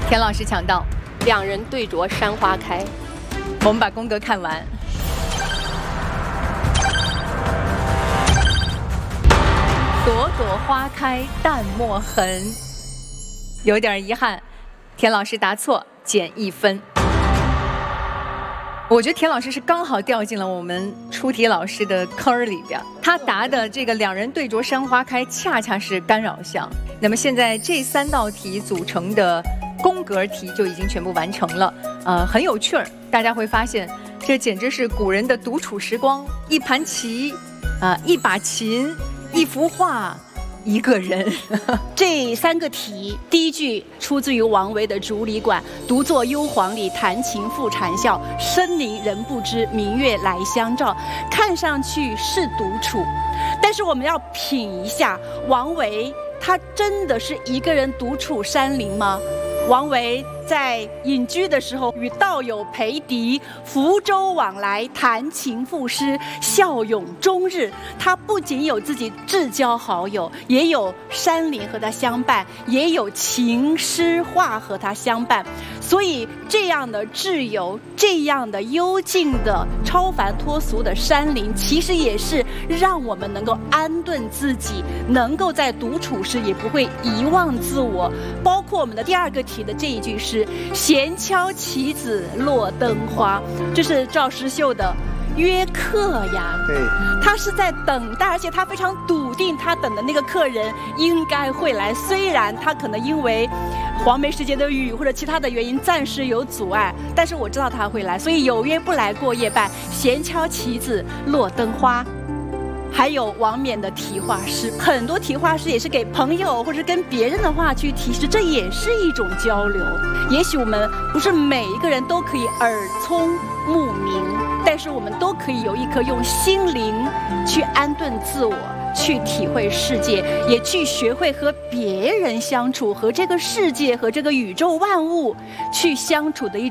田老师抢到， 两人对酌山花开。 我们把宫格看完。朵朵花开淡墨痕，有点遗憾，田老师答错，减1分。我觉得田老师是刚好掉进了我们出题老师的坑里边，他答的这个两人对酌山花开，恰恰是干扰项。那么现在这3道题组成的宫格题就已经全部完成了，很有趣儿。大家会发现，这简直是古人的独处时光，一盘棋，一把琴，一幅画。一个人， 这3个题，第一句出自于王维的《竹里馆》，独坐幽篁里，弹琴复长啸，深林人不知，明月来相照。看上去是独处，但是我们要品一下，王维他真的是一个人独处山林吗？王维在隐居的时候，与道友裴迪福州往来，弹琴赋诗，效咏终日。他不仅有自己至交好友，也有山林和他相伴，也有琴诗画和他相伴。所以这样的挚友，这样的幽静的超凡脱俗的山林，其实也是让我们能够安顿自己，能够在独处时也不会遗忘自我。包括我们的第2个题的这一句诗，闲敲棋子落灯花，这是赵师秀的约客呀。对，他是在等待，而且他非常笃定，他等的那个客人应该会来。虽然他可能因为黄梅时节的雨或者其他的原因暂时有阻碍，但是我知道他会来，所以有约不来过夜半，闲敲棋子落灯花。还有王冕的题画诗，很多题画诗也是给朋友或者跟别人的话去题诗，这也是一种交流。也许我们不是每一个人都可以耳聪目明，但是我们都可以有一颗用心灵去安顿自我，去体会世界，也去学会和别人相处，和这个世界和这个宇宙万物去相处的一种